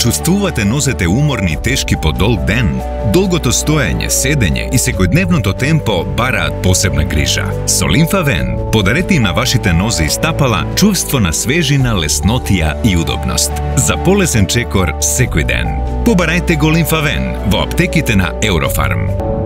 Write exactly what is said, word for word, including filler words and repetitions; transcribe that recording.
чувствувате нозете уморни и тешки по долг ден, долгото стоење, седење и секојдневното темпо бараат посебна грижа. Со Лимфавен подарете на вашите нозе и стапала чувство на свежина, леснотија и удобност. За полесен чекор секој ден. Побарајте го Лимфавен во аптеките на Еврофарм.